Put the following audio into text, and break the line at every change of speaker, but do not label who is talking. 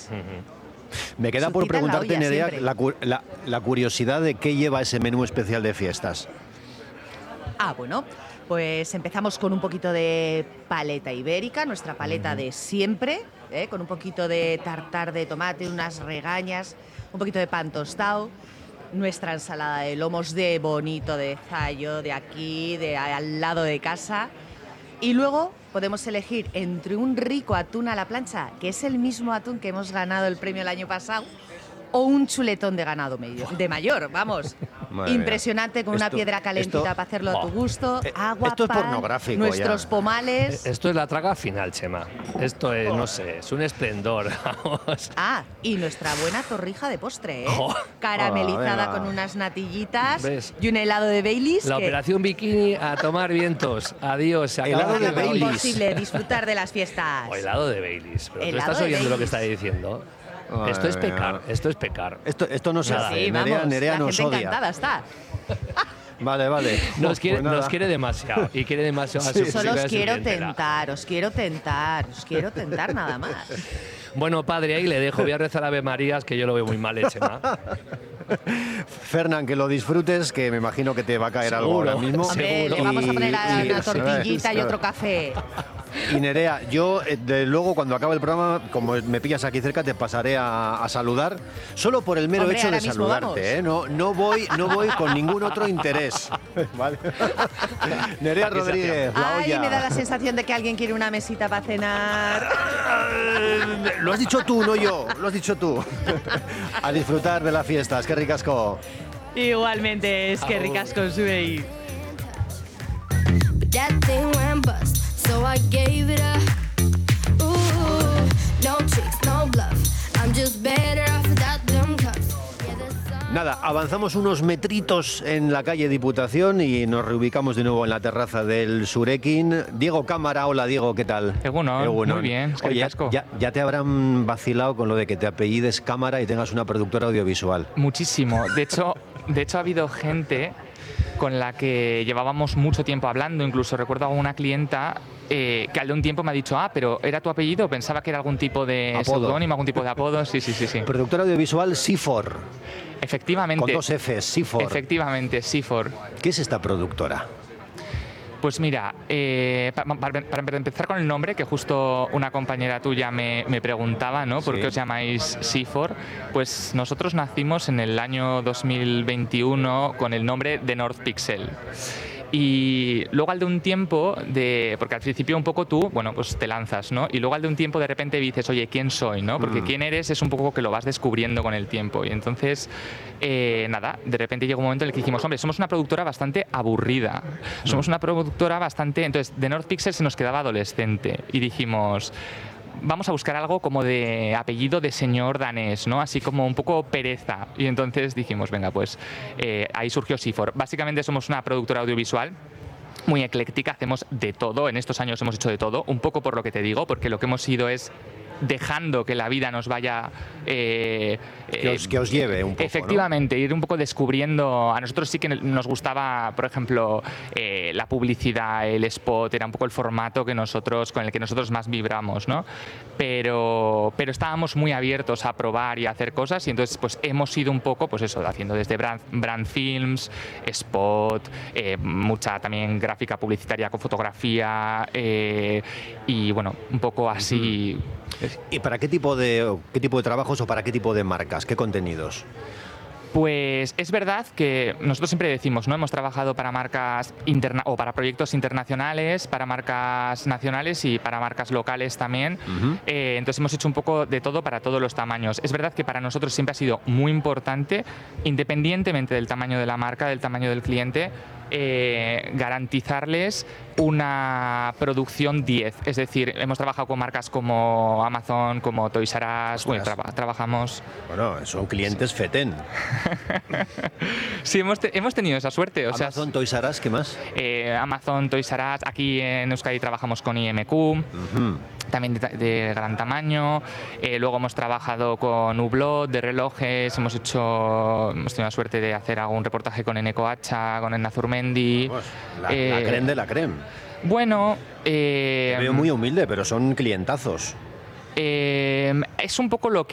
Me queda
Su
por
cita en la
preguntarte,
olla,
Nerea,
siempre.
la curiosidad de qué lleva ese menú especial de fiestas.
Bueno, pues empezamos con un poquito de paleta ibérica, nuestra paleta de siempre, con un poquito de tartar de tomate, unas regañas, un poquito de pan tostado, nuestra ensalada de lomos de bonito, de Zallo, de aquí, de al lado de casa. Y luego podemos elegir entre un rico atún a la plancha, que es el mismo atún que hemos ganado el premio el año pasado, o un chuletón de ganado de mayor, vamos.
Madre
Impresionante,
mía.
con una piedra calentita para hacerlo a tu gusto, agua,
esto es
pan,
pornográfico
nuestros
ya.
pomales.
Esto es la traga final, Chema. Esto es, no sé, es un esplendor. Vamos.
Y nuestra buena torrija de postre,
Venga.
caramelizada con unas natillitas.
¿Ves?
Y un helado de Baileys.
La
que
operación bikini a tomar vientos. Adiós, se acaba
Helado de
el
es
Baileys.
imposible disfrutar de las fiestas.
O helado de Baileys. Pero tú
Helado
estás
de
oyendo lo que
Baileys.
está diciendo.
Madre
Esto es pecar,
mía.
esto es pecar.
Esto no se
Nada.
hace.
Sí,
Nerea,
vamos,
Nerea
la
nos
gente
odia.
encantada está.
Vale.
Nos quiere,
Pues nada.
nos quiere demasiado. Y quiere demasiado a su
Solo
música
os
de su
quiero
clientela.
tentar, os quiero tentar nada más.
Bueno, padre, ahí le dejo. Voy a rezar Ave Marías, que yo lo veo muy mal, Chema.
Fernán, que lo disfrutes, que me imagino que te va a caer algo
Seguro.
ahora mismo.
Hombre, le vamos a poner una tortillita y otro café.
Y Nerea, yo de luego cuando acabe el programa, como me pillas aquí cerca, te pasaré a saludar, solo por el mero
Hombre,
hecho de
ahora mismo
saludarte, No voy con ningún otro interés. ¿Vale? Nerea Rodríguez, la
Ay,
olla.
me da la sensación de que alguien quiere una mesita para cenar.
Lo has dicho tú, no yo, lo has dicho tú. A disfrutar de las fiestas, qué ricasco.
Igualmente, es que ricasco sube.
But that thing went bust, so I gave it up. Ooh, no tricks, no bluff. I'm just better off without them cuffs. Yeah, the sun.
Nada, avanzamos unos metritos en la calle Diputación y nos reubicamos de nuevo en la terraza del Surekin. Diego Cámara, hola Diego, ¿qué tal?
Egunon, muy bien, es que
Oye,
ricasco.
ya te habrán vacilado con lo de que te apellides Cámara y tengas una productora audiovisual.
Muchísimo. De hecho ha habido gente con la que llevábamos mucho tiempo hablando. Incluso recuerdo a una clienta que al de un tiempo me ha dicho, pero ¿era tu apellido? Pensaba que era algún tipo de
Apodo.
seudónimo, algún tipo de apodo. Sí.
Productora audiovisual Sifor,
Efectivamente.
con dos Fs, Sifor.
Efectivamente, Sifor.
¿Qué es esta productora?
Pues mira, para empezar con el nombre, que justo una compañera tuya me preguntaba, ¿no? ¿Por
Sí.
qué os llamáis Sifor? Pues nosotros nacimos en el año 2021 con el nombre de North Pixel. Y luego al de un tiempo, porque al principio un poco tú, pues te lanzas, ¿no? Y luego al de un tiempo de repente dices, oye, ¿quién soy? ¿No? Porque quién eres es un poco que lo vas descubriendo con el tiempo. Y entonces, de repente llega un momento en el que dijimos, hombre, somos una productora bastante aburrida. Somos una productora bastante... Entonces, de North Pixel se nos quedaba adolescente. Y dijimos... Vamos a buscar algo como de apellido de señor danés, ¿no? Así como un poco pereza. Y entonces dijimos, venga, pues ahí surgió Sifor. Básicamente somos una productora audiovisual muy ecléctica, hacemos de todo. En estos años hemos hecho de todo, un poco por lo que te digo, porque lo que hemos ido es dejando que la vida nos vaya...
Que os lleve un poco,
efectivamente, ir un poco descubriendo. A nosotros sí que nos gustaba, por ejemplo, la publicidad, el spot, era un poco el formato con el que nosotros más vibramos, ¿no? Pero estábamos muy abiertos a probar y a hacer cosas, y entonces pues hemos ido un poco, pues eso, haciendo desde brand films, spot, mucha también gráfica publicitaria con fotografía, y bueno, un poco así.
¿Y para qué tipo de trabajos o para qué tipo de marcas? ¿Qué contenidos?
Pues es verdad que nosotros siempre decimos, ¿no? Hemos trabajado para marcas o para proyectos internacionales, para marcas nacionales y para marcas locales también. Entonces hemos hecho un poco de todo para todos los tamaños. Es verdad que para nosotros siempre ha sido muy importante, independientemente del tamaño de la marca, del tamaño del cliente, garantizarles una producción 10. Es decir, hemos trabajado con marcas como Amazon, como Toys R Us. Bueno, trabajamos...
Bueno, son clientes fetén.
Sí, hemos tenido esa suerte.
Amazon, Toys R Us, ¿qué más?
Amazon, Toys R Us. Aquí en Euskadi trabajamos con IMQ. También de gran tamaño. Luego hemos trabajado con Hublot, de relojes. Hemos tenido la suerte de hacer algún reportaje con Eneco Hacha, con Ennazurmendi.
La creme de la creme.
Bueno...
Te veo muy humilde, pero son clientazos.
Es un poco lo que